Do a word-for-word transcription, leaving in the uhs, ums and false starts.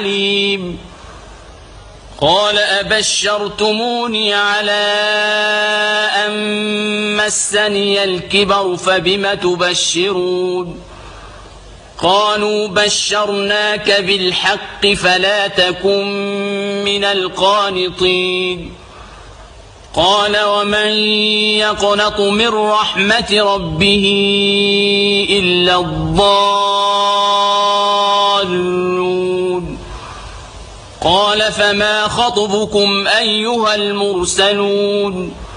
عليم قال أبشرتموني على أن مسني الكبر فبم تبشرون قالوا بشرناك بالحق فلا تكن من القانطين قال ومن يقنط من رحمة ربه إلا الضالون قال فما خطبكم أيها المرسلون